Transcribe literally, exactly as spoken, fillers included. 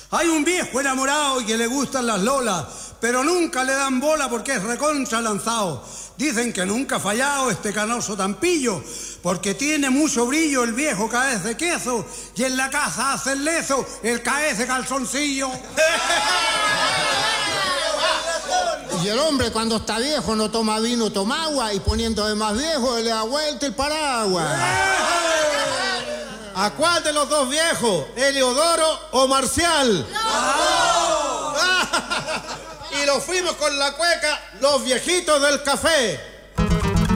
Hay un viejo enamorado y que le gustan las lolas, pero nunca le dan bola porque es recontra lanzado. Dicen que nunca ha fallado este canoso tampillo, porque tiene mucho brillo el viejo caez de queso, y en la casa hace el lezo el caez de calzoncillo. Y el hombre cuando está viejo no toma vino, toma agua, y poniendo de más viejo le da vuelta el paraguas. ¿A cuál de los dos viejos? ¿Eliodoro o Marcial? ¡No! Y lo fuimos con la cueca, los viejitos del café.